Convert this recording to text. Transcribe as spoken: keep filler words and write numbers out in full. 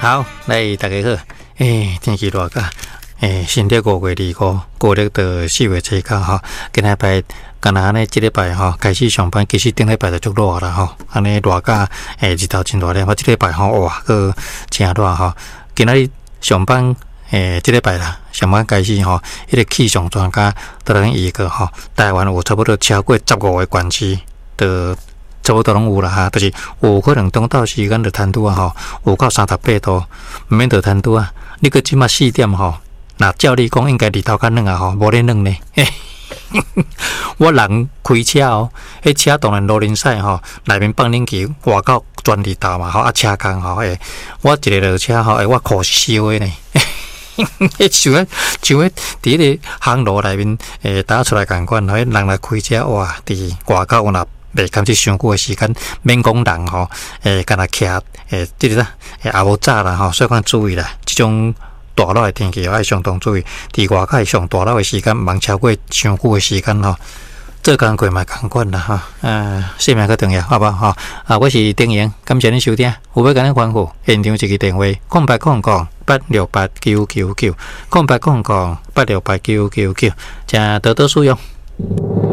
好，来大家好。诶，天气热噶，诶，新历五月二五，过历到四月七号吼。今礼拜，今仔呢，即礼拜吼开始上班，其实顶礼拜就足热啦吼。安尼热噶，诶，日头真热咧。我即礼拜吼哇，个真热吼。今仔日上班，诶，即礼拜啦，上班开始吼，迄个气象专家都能预告吼，台湾有差不多超过十五个县市的。差不多拢有啦哈，就是有可能等到时间就摊拄啊吼，有到三十八度，毋免就摊拄啊。你个即马四点吼，那照你讲应该日头较冷啊吼，无咧冷呢。我人开车哦，迄车当然罗林赛吼，内面放冷气，外口全日头嘛吼，啊车工吼诶，我一个落车吼，诶我裤是烧诶呢。迄像啊，像迄伫迄个航路内面诶打出来共款，迄人来开车哇，伫外口有若。袂堪去上久的时间，免讲人吼，诶，干那徛，诶，即个啦，诶，也无早啦吼，所以讲注意啦，即种大热的天气要相当注意。伫外口上大热的时间，茫超过上久的时间吼，做工课嘛共款啦吼，呃，性命较重要，好不好吼？啊，我是丁阳，感谢恁收听，有要甲恁吩咐，现场一个电话：空八空空八六八九九九，空八空空八六八九九九，请多多使用。